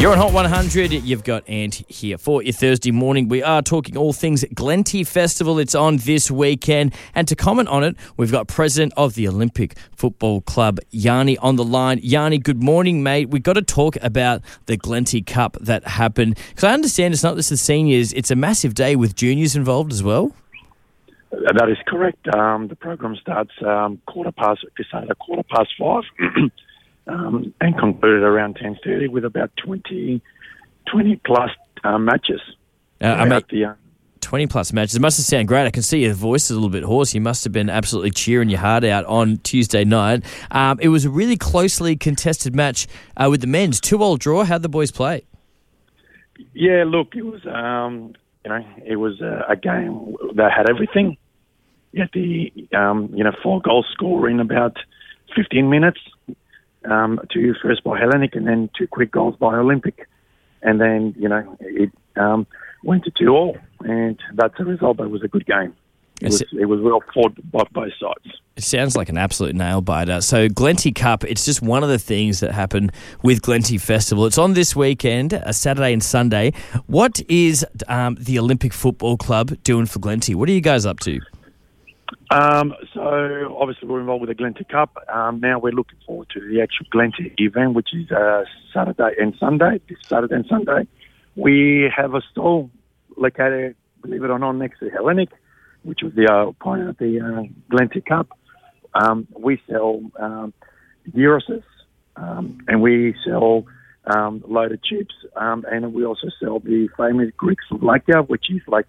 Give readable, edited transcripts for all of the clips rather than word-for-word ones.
You're on Hot 100. You've got Ant here for your Thursday morning. We are talking all things Glenty Festival. It's on this weekend. And to comment on it, we've got President of the Olympic Football Club, Yanni, on the line. Yanni, good morning, mate. We've got to talk about the Glenty Cup that happened. Because I understand it's not just the seniors, it's a massive day with juniors involved as well. That is correct. The program starts quarter past 5 and concluded around 10:30 with about 20 plus matches. 20 plus matches. It must have sounded great. I can see your voice is a little bit hoarse. You must have been absolutely cheering your heart out on Tuesday night. It was a really closely contested match with the men's 2-2 draw. How'd the boys play? Yeah, look, it was it was a game that had everything. You had the 4 goals score in about 15 minutes. 2 first by Hellenic and then 2 quick goals by Olympic. And then, it went to 2-2, and that's the result. But it was a good game. It was well fought by both sides. It sounds like an absolute nail-biter. So Glenty Cup, it's just one of the things that happened with Glenty Festival. It's on this weekend, Saturday and Sunday. What is the Olympic Football Club doing for Glenty? What are you guys up to? So obviously we're involved with the Glenty Cup. Now we're looking forward to the actual Glenty event, which is Saturday and Sunday. This Saturday and Sunday, we have a stall located, believe it or not, next to Hellenic, which was the opponent of the Glenty Cup. We sell gyros, and we sell loaded chips, and we also sell the famous Greek souvlaki, which is like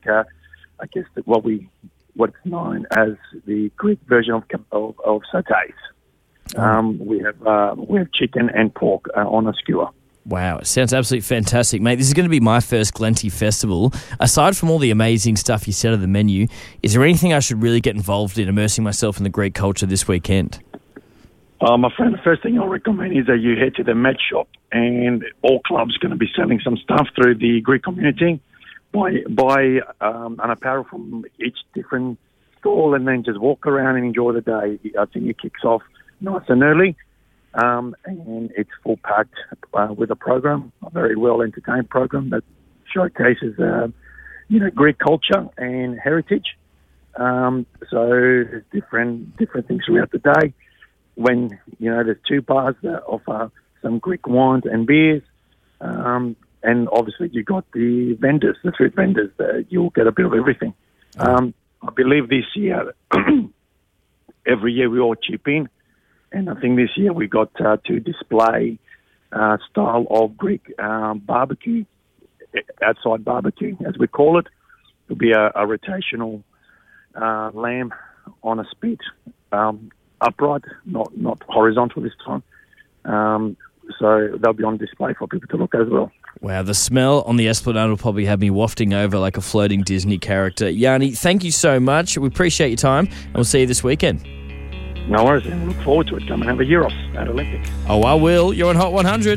what's known as the Greek version of sautés. We have chicken and pork on a skewer. Wow, it sounds absolutely fantastic, mate. This is going to be my first Glenty Festival. Aside from all the amazing stuff you said on the menu, is there anything I should really get involved in immersing myself in the Greek culture this weekend? My friend, the first thing I'll recommend is that you head to the Met Shop, and all clubs are going to be selling some stuff through the Greek community. Buy an apparel from each different stall and then just walk around and enjoy the day. I think it kicks off nice and early, and it's full packed with a program, a very well entertained program that showcases Greek culture and heritage. So there's different things throughout the day. When there's 2 bars that offer some Greek wines and beers. And obviously you got the vendors, the food vendors, you'll get a bit of everything. I believe this year, every year we all chip in. And I think this year we got to display style of Greek barbecue, outside barbecue, as we call it. It'll be a rotational lamb on a spit, upright, not horizontal this time. So they'll be on display for people to look at as well. Wow, the smell on the Esplanade will probably have me wafting over like a floating Disney character. Yanni, thank you so much. We appreciate your time, and we'll see you this weekend. No worries, and look forward to it. Come and have a gyros at Olympic. Oh, I will. You're on Hot 100.